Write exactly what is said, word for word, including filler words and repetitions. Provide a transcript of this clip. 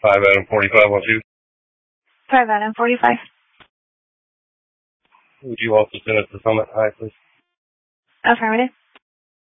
five Adam forty-five one two. five Adam forty-five. Would you also send us the summit? Hi, please. Affirmative.